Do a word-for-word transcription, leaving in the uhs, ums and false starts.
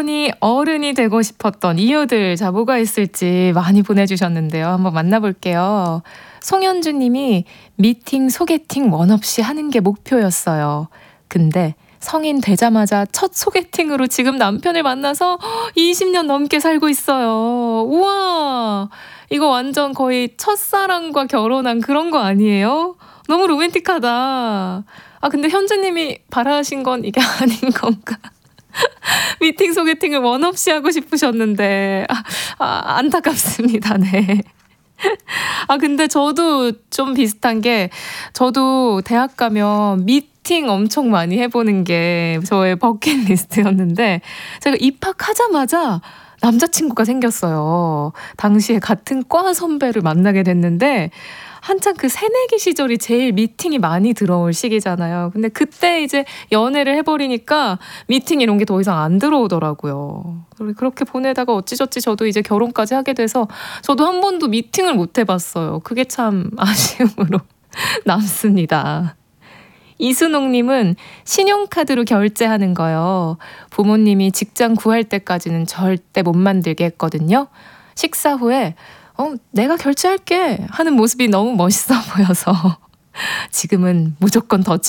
여러분이 어른이 되고 싶었던 이유들, 자, 뭐가 있을지 많이 보내주셨는데요. 한번 만나볼게요. 송현주 님이 미팅, 소개팅 원 없이 하는 게 목표였어요. 근데 성인 되자마자 첫 소개팅으로 지금 남편을 만나서 이십 년 넘게 살고 있어요. 우와, 이거 완전 거의 첫사랑과 결혼한 그런 거 아니에요? 너무 로맨틱하다. 아, 근데 현주님이 바라신 건 이게 아닌 건가? 미팅 소개팅을 원 없이 하고 싶으셨는데 아, 아, 안타깝습니다. 네. 아, 근데 저도 좀 비슷한 게, 저도 대학 가면 미팅 엄청 많이 해보는 게 저의 버킷리스트였는데, 제가 입학하자마자 남자친구가 생겼어요. 당시에 같은 과 선배를 만나게 됐는데, 한창 그 새내기 시절이 제일 미팅이 많이 들어올 시기잖아요. 근데 그때 이제 연애를 해버리니까 미팅 이런 게 더 이상 안 들어오더라고요. 그렇게 보내다가 어찌저찌 저도 이제 결혼까지 하게 돼서 저도 한 번도 미팅을 못 해봤어요. 그게 참 아쉬움으로 남습니다. 이순옥님은 신용카드로 결제하는 거요. 부모님이 직장 구할 때까지는 절대 못 만들게 했거든요. 식사 후에 어, 내가 결제할게 하는 모습이 너무 멋있어 보여서 지금은 무조건 더치